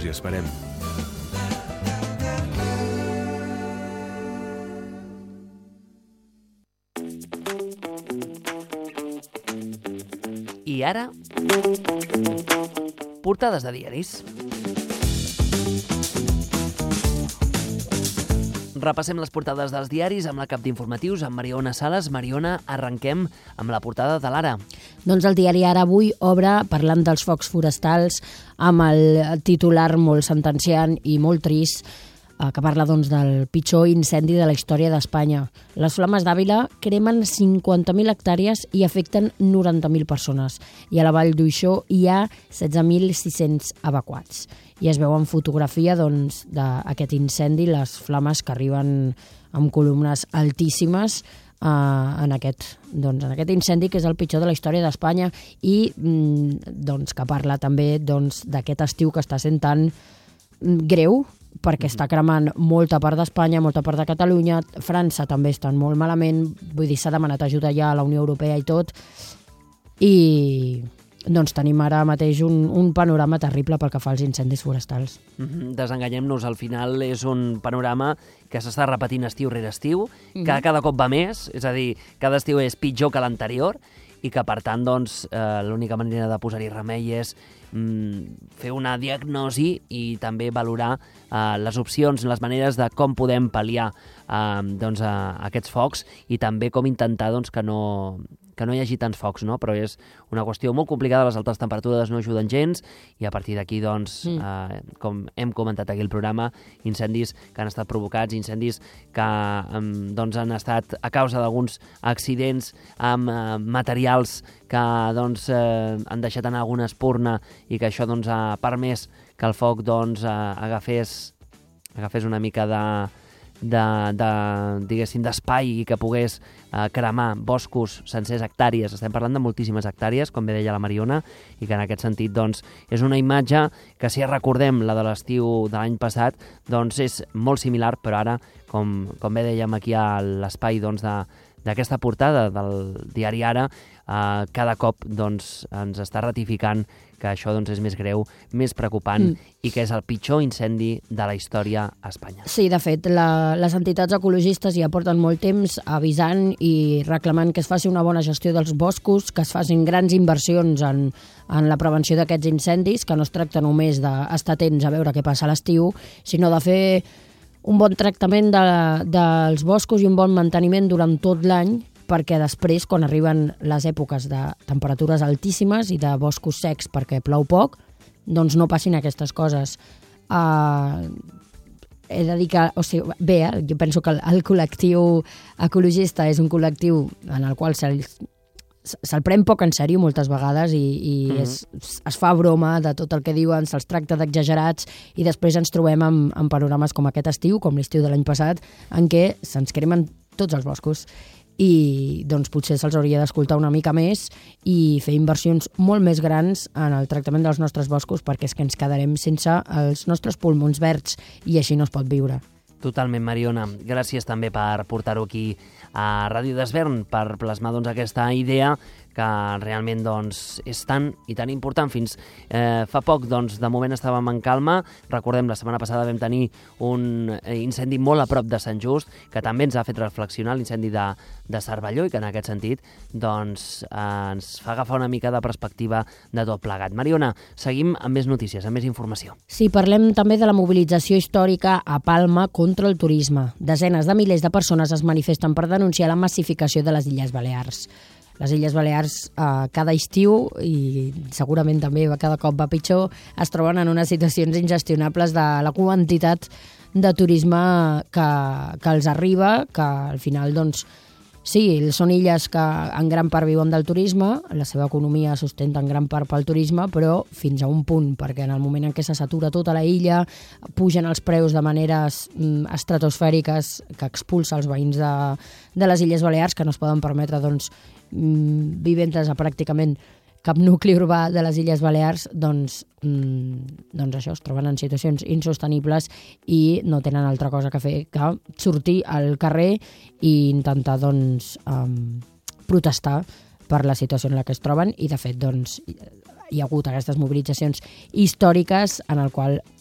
Us hi esperem. I ara, portades de diaris. Repassem les portades dels diaris amb la cap d'informatius, amb Mariona Sales. Mariona, arrenquem amb la portada de l'Ara. Doncs el diari Ara avui obre parlant dels focs forestals amb el titular molt sentenciant i molt trist que parla del pitjor incendi de la història d'Espanya. Les flames d'Àvila cremen 50.000 hectàrees i afecten 90.000 persones. I a la Vall d'Uixó hi ha 16.600 evacuats. I es veu en fotografia d'aquest incendi, les flames que arriben amb columnes altíssimes en aquest incendi, que és el pitjor de la història d'Espanya i que parla també d'aquest estiu que està sent tan greu, perquè està cremant molta part d'Espanya, molta part de Catalunya, França també està molt malament, vull dir, s'ha demanat ajuda ja a la Unió Europea i tot, i tenim ara mateix un panorama terrible pel que fa als incendis forestals. Desenganyem-nos, al final és un panorama que s'està repetint estiu rere estiu, que cada cop va més, és a dir, cada estiu és pitjor que l'anterior, i que, per tant, l'única manera de posar-hi remei és fer una diagnosi i també valorar les opcions, les maneres de com podem pal·liar aquests focs i també com intentar que no hi hagi tants focs, no? Però és una qüestió molt complicada, les altes temperatures no ajuden gens i a partir d'aquí, com hem comentat aquí al programa, incendis que han estat provocats, incendis que han estat a causa d'alguns accidents amb materials que han deixat anar alguna espurna i que això ha permès que el foc agafés una mica d'espai i que pogués cremar boscos sencers, hectàrees. Estem parlant de moltíssimes hectàrees, com bé deia la Mariona, i que en aquest sentit és una imatge que, si recordem la de l'estiu de l'any passat, és molt similar, però ara, com bé dèiem aquí a l'espai d'aquesta portada del diari Ara, cada cop ens està ratificant que això és més greu, més preocupant i que és el pitjor incendi de la història a Espanya. Sí, de fet, les entitats ecologistes ja porten molt temps avisant i reclamant que es faci una bona gestió dels boscos, que es facin grans inversions en la prevenció d'aquests incendis, que no es tracta només d'estar atents a veure què passa a l'estiu, sinó de fer un bon tractament dels boscos i un bon manteniment durant tot l'any, perquè després, quan arriben les èpoques de temperatures altíssimes i de boscos secs perquè plou poc, no passin aquestes coses. He de dir que, jo penso que el col·lectiu ecologista és un col·lectiu en el qual se'l pren poc en sèrio moltes vegades i es fa broma de tot el que diuen, se'ls tracta d'exagerats i després ens trobem amb panorames com aquest estiu, com l'estiu de l'any passat, en què se'ns cremen tots els boscos. I potser se'ls hauria d'escoltar una mica més i fer inversions molt més grans en el tractament dels nostres boscos, perquè és que ens quedarem sense els nostres pulmons verds i així no es pot viure. Totalment, Mariona. Gràcies també per portar-ho aquí a Ràdio d'Esvern, per plasmar aquesta idea que realment és tan i tan important. Fins fa poc, de moment estàvem en calma. Recordem, la setmana passada vam tenir un incendi molt a prop de Sant Just, que també ens ha fet reflexionar, l'incendi de Cervelló, i que en aquest sentit ens fa agafar una mica de perspectiva de tot plegat. Mariona, seguim amb més notícies, amb més informació. Sí, parlem també de la mobilització històrica a Palma contra el turisme. Desenes de milers de persones es manifesten per denunciar la massificació de les Illes Balears. Les Illes Balears cada estiu, i segurament també cada cop va pitjor, es troben en unes situacions ingestionables de la quantitat de turisme que els arriba, que al final, sí, són illes que en gran part viuen del turisme, la seva economia sustenta en gran part pel turisme, però fins a un punt, perquè en el moment en què se satura tota la illa, pugen els preus de maneres estratosfèriques que expulsa els veïns de les Illes Balears, que no es poden permetre vivendes a pràcticament cap nucli urbà de les Illes Balears, això, es troben en situacions insostenibles i no tenen altra cosa que fer que sortir al carrer i intentar protestar per la situació en la que es troben, i de fet hi ha hagut aquestes mobilitzacions històriques en el qual